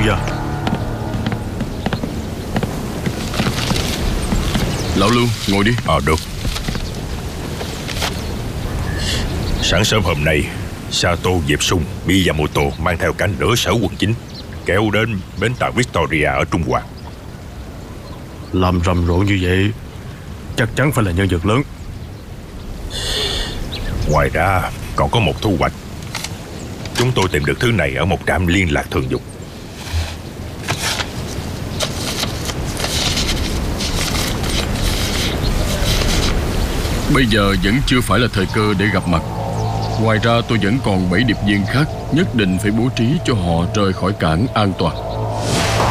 gia. Lão Lưu, ngồi đi. Được. Sáng sớm hôm nay, Sato, Diệp Sung, Miyamoto mang theo cả nửa sở quân chính kéo đến bến tàu Victoria ở Trung Hoa. Làm rầm rộ như vậy chắc chắn phải là nhân vật lớn. Ngoài ra còn có một thu hoạch. Chúng tôi tìm được thứ này ở một trạm liên lạc thường dùng. Bây giờ vẫn chưa phải là thời cơ để gặp mặt. Ngoài ra tôi vẫn còn 7 điệp viên khác, nhất định phải bố trí cho họ rời khỏi cảng an toàn.